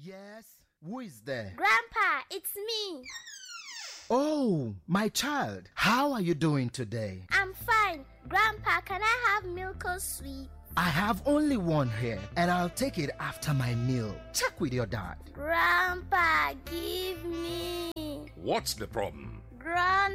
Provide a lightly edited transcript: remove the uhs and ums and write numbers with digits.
Yes? Who is there? Grandpa, it's me. Oh, my child. How are you doing today? I'm fine. Grandpa, can I have milk or sweet? I have only one here, and I'll take it after my meal. Check with your dad. Grandpa, give me. What's the problem? Grandpa.